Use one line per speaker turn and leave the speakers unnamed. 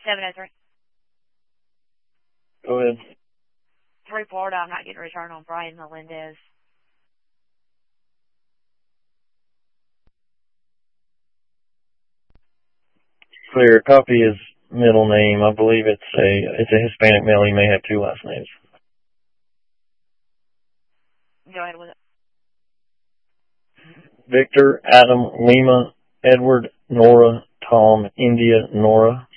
703.
Go ahead.
3 Florida, I'm not getting a return on Brian Melendez.
Clear. Copy his middle name. I believe it's a Hispanic male. He may have 2 last names.
Go ahead with it.
Victor, Adam, Lima, Edward, Nora, Tom, India, Nora.